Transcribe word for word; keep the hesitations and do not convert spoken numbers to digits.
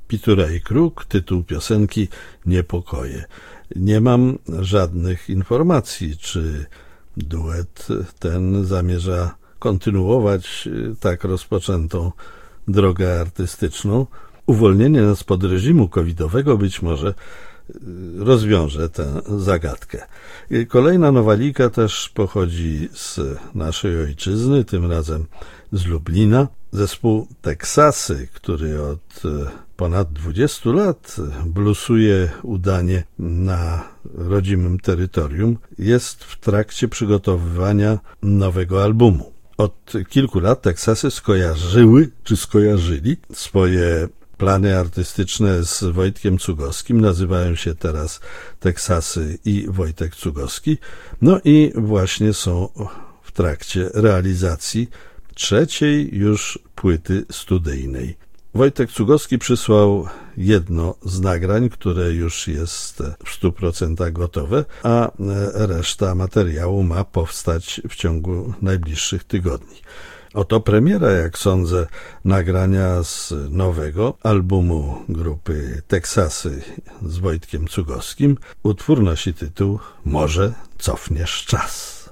Pitura i Kruk, tytuł piosenki Niepokoje. Nie mam żadnych informacji, czy duet ten zamierza kontynuować tak rozpoczętą drogę artystyczną. Uwolnienie nas spod reżimu covidowego być może rozwiąże tę zagadkę. Kolejna nowalika też pochodzi z naszej ojczyzny, tym razem z Lublina. Zespół Teksasy, który od ponad dwudziestu lat blusuje udanie na rodzimym terytorium, jest w trakcie przygotowywania nowego albumu. Od kilku lat Teksasy skojarzyły, czy skojarzyli swoje plany artystyczne z Wojtkiem Cugowskim. Nazywają się teraz Teksasy i Wojtek Cugowski. No i właśnie są w trakcie realizacji trzeciej już płyty studyjnej. Wojtek Cugowski przysłał jedno z nagrań, które już jest w stu procentach gotowe, a reszta materiału ma powstać w ciągu najbliższych tygodni. Oto premiera, jak sądzę, nagrania z nowego albumu grupy Teksasy z Wojtkiem Cugowskim. Utwór nosi tytuł Może cofniesz czas.